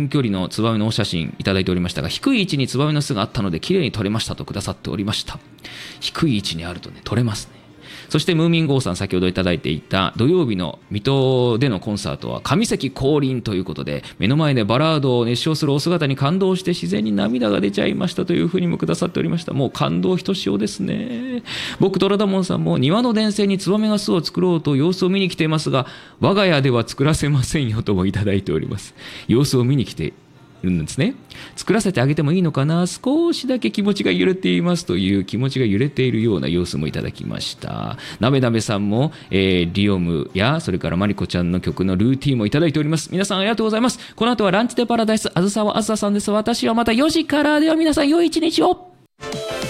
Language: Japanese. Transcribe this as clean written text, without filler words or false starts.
遠距離のツバメのお写真いただいておりましたが、低い位置にツバメの巣があったので綺麗に撮れましたとくださっておりました。低い位置にあるとね、撮れますね。そしてムーミンゴーさん、先ほどいただいていた土曜日の水戸でのコンサートは上関降臨ということで、目の前でバラードを熱唱するお姿に感動して自然に涙が出ちゃいましたというふうにもくださっておりました。もう感動ひとしおですね。僕トラダモンさんも、庭の電線にツバメが巣を作ろうと様子を見に来ていますが、我が家では作らせませんよともいただいております。様子を見に来てるんですね。作らせてあげてもいいのかな、少しだけ気持ちが揺れていますという気持ちが揺れているような様子もいただきました。なべなべさんも、リオムやそれからマリコちゃんの曲のルーティンもいただいております。皆さんありがとうございます。この後はランチでパラダイス、あずさわあずささんです。私はまた4時から。では皆さん良い一日を。